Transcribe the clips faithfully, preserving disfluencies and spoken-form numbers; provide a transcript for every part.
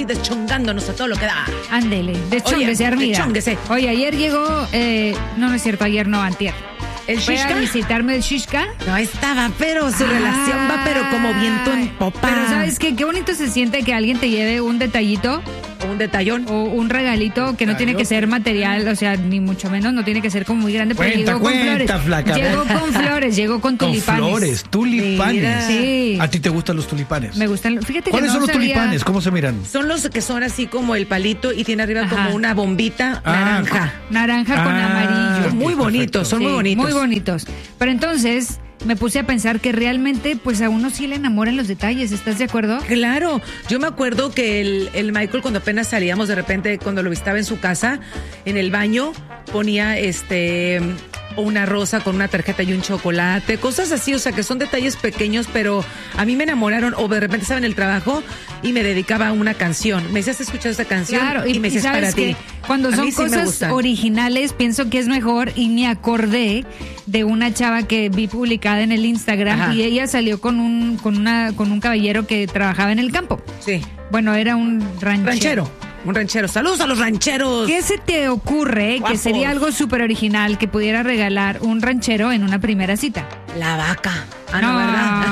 así deschongándonos a todo lo que da. Ándele, deschónguese, Armida. Deschónguese. Oye, ayer llegó, eh, no, no es cierto, ayer no, antier. ¿El Fue Shishka? a visitarme el Shishka. No estaba, pero su Ay. relación va pero como viento en popa. Pero ¿sabes qué? Qué bonito se siente que alguien te lleve un detallito O un detallón. o un regalito que no tiene que ser material, o sea, ni mucho menos, no tiene que ser como muy grande. Pero Cuenta, llegó con cuenta, flores. flaca. Llegó con flores, llegó con Con tulipanes. flores, tulipanes. Mira. Sí. ¿A ti te gustan los tulipanes? Me gustan. Fíjate que ¿Cuáles no son los sabía- tulipanes? ¿Cómo se miran? Son los que son así como el palito y tiene arriba Ajá. como una bombita Ah, naranja. Naranja con Ah, amarillo. ok, Muy bonitos, perfecto. son muy Sí, bonitos. Muy bonitos. Pero entonces me puse a pensar que realmente pues a uno sí le enamoran los detalles, ¿estás de acuerdo? Claro, yo me acuerdo que el, el Michael cuando apenas salíamos de repente, cuando lo visitaba en su casa, en el baño, ponía este una rosa con una tarjeta y un chocolate, cosas así, o sea que son detalles pequeños, pero a mí me enamoraron, o de repente estaba en el trabajo y me dedicaba a una canción. Me decías, ¿has escuchado esta canción? Claro, y, me y decías, sabes para ti. que cuando A son mí sí me cosas gustan. originales pienso que es mejor y me acordé de una chava que vi publicada en el Instagram Ajá. y ella salió con un con una con un caballero que trabajaba en el campo. Sí, Bueno, era un ranchero. ranchero, un ranchero. Saludos a los rancheros. ¿Qué se te ocurre Guapos. que sería algo súper original que pudiera regalar un ranchero en una primera cita? La vaca. Ah, no, No.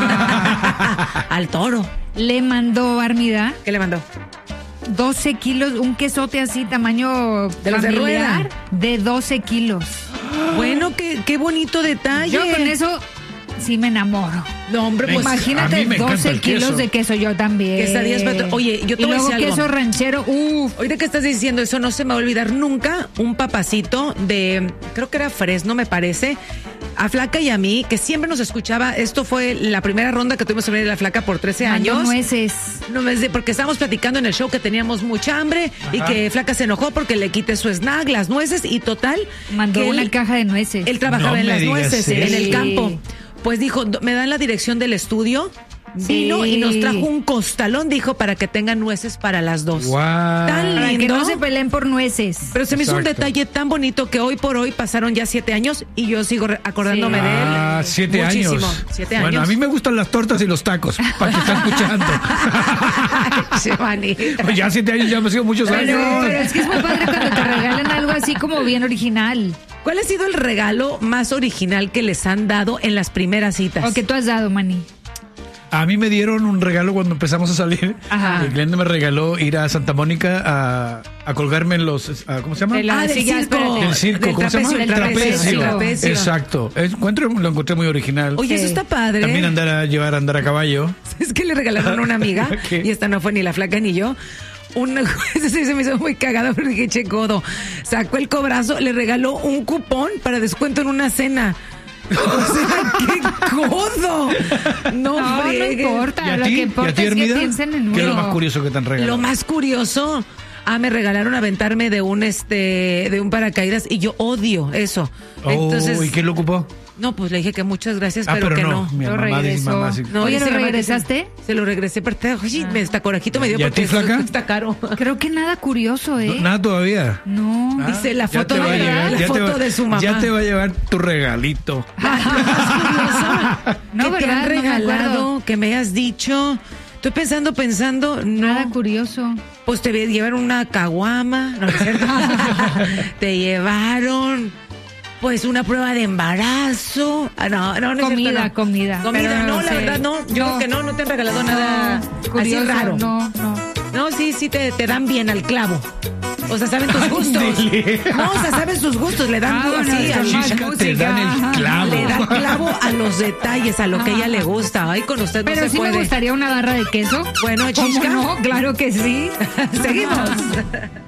¿verdad? Al toro. Le mandó Armida ¿Qué le mandó? doce kilos, un quesote así, tamaño De los de familiar, rueda. de doce kilos. Bueno, qué, qué bonito detalle. Yo con eso sí me enamoro. No, hombre, pues A Imagínate mí me encanta doce el kilos queso. de queso, yo también. Quesadillas, pero- oye, yo te y voy a luego decir algo. queso ranchero, uff. ahorita que estás diciendo eso, no se me va a olvidar nunca un papacito de, creo que era Fresno, me parece, a Flaca y a mí, que siempre nos escuchaba. Esto fue la primera ronda que tuvimos sobre la Flaca por trece Mandó años. nueces. No me sé, porque estábamos platicando en el show que teníamos mucha hambre y que Flaca se enojó porque le quité su snack, las nueces, y total. Mandó que una él, caja de nueces. él trabajaba No en me las digas nueces, en eso. el Sí. campo. Pues dijo, me dan la dirección del estudio. Sí. Vino y nos trajo un costalón, dijo, para que tengan nueces para las dos. Guau. Tan Para que lindo. no se peleen por nueces. Pero se me hizo un Exacto. detalle tan bonito que hoy por hoy pasaron ya siete años y yo sigo re- acordándome Sí. de él. Ah, siete Muchísimo. años. Siete años. Bueno, a mí me gustan las tortas y los tacos, para que estén escuchando. Che, manita. Pues ya siete años, ya me sido muchos Pero, años. pero es que es muy padre cuando te regalan algo así como bien original. ¿Cuál ha sido el regalo más original que les han dado en las primeras citas? O que tú has dado, Manny. A mí me dieron un regalo cuando empezamos a salir. Ajá. El cliente me regaló ir a Santa Mónica a, a colgarme en los... a- ¿Cómo se llama? De la- Ah, del sí, ya, circo. espérate. Del circo, Del ¿cómo se llama? trapecio, el trapecio, el trapecio. Exacto. Es- encuentro- lo encontré muy original. Oye, eso Sí. está padre. También andar a llevar a andar a caballo. Es que le regalaron a una amiga, ¿Qué? y esta no fue ni la Flaca ni yo. Un, eso sí se me hizo muy cagado, pero dije, che, codo. Sacó el cobrazo, le regaló un cupón para descuento en una cena. O sea, qué codo. No, No, no friegues. importa. ¿Y a Lo ti? que ¿Y a importa ti, es que Hermida? piensen en ¿Qué es lo uno. más curioso que te han regalado? Lo más curioso, ah, me regalaron aventarme de un este, de un paracaídas y yo odio eso. Oh, Entonces, ¿y quién lo ocupó? no, pues le dije que muchas gracias, Ah, pero, pero que no. no. Mi Lo mamá dice, regresó. mamá, sí. No, Oye, dice ¿lo mi mamá que regresaste? Se, se lo regresé, pero te- oye, me está corajito me dio ¿Y a porque ti, flaca? eso está caro. Creo que nada curioso, ¿eh? No, nada todavía. No. Ah, Dice la ya foto te va a de- llegar, la ya te foto va- de su mamá. Ya te va a llevar tu regalito. No, que te ¿verdad? han No me acuerdo. regalado, que me hayas dicho. Estoy pensando, pensando, no. Nada curioso. Pues te llevaron una caguama, ¿no es cierto? Te llevaron, pues, una prueba de embarazo. Ah, no, no, no es Comida, cierto, no. comida. Comida, Pero no, no la sé. verdad, no. Yo creo que no, no te han regalado nada Curioso, así raro. No, no. No, sí, sí, te, te dan bien al clavo. O sea, saben tus gustos. Ándele. No, o sea, saben sus gustos, le dan Ah, así. bueno, al- más Chisca, te música, dan el ajá. clavo. le da clavo a los detalles, a lo que a ella le gusta. Ay, con usted no Pero se sí puede. me gustaría una barra de queso. Bueno, ¿Cómo Chisca. no? Claro que sí. Seguimos.